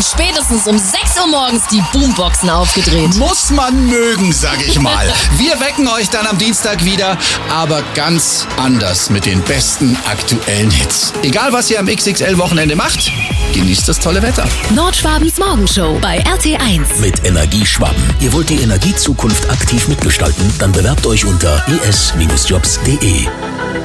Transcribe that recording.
spätestens um 6 Uhr morgens die Boomboxen aufgedreht. Muss man mögen, sag ich mal. Wir wecken euch dann am Dienstag wieder, aber ganz anders mit den besten aktuellen Hits. Egal, was ihr am XXL-Wochenende macht, genießt das tolle Wetter. Nordschwabens Morgenshow bei RT1. Mit Energieschwaben. Ihr wollt die Energiezukunft aktiv mitgestalten? Dann bewerbt euch unter es-jobs.de.